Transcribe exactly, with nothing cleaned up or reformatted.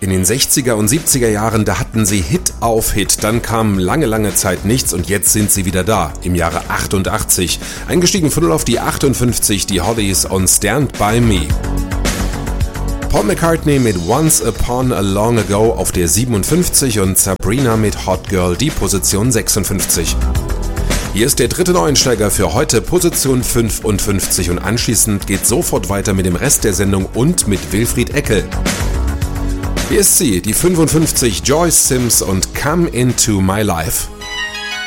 In den sechziger und siebziger Jahren, da hatten sie Hit auf Hit, dann kam lange, lange Zeit nichts und jetzt sind sie wieder da, im Jahre achtundachtzig. Eingestiegen von null auf die achtundfünfzig, die Hollies on Stand By Me. Paul McCartney mit Once Upon a Long Ago auf der siebenundfünfzig und Sabrina mit Hot Girl die Position sechsundfünfzig. Hier ist der dritte Neuensteiger für heute, Position fünfundfünfzig, und anschließend geht sofort weiter mit dem Rest der Sendung und mit Wilfried Eckel. Hier ist sie, die fünfundfünfzig, Joyce Sims und Come Into My Life.